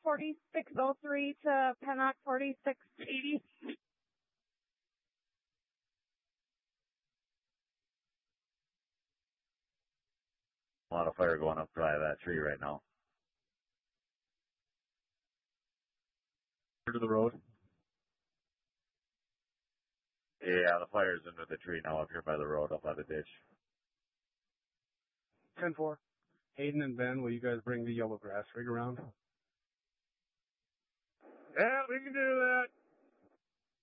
4603 to Pennock 4680. A lot of fire going up by that tree right now. To the road. Yeah, the fire's under the tree now up here by the road, up by the ditch. 10-4. Hayden and Ben, will you guys bring the yellow grass rig around? Yeah, we can do that.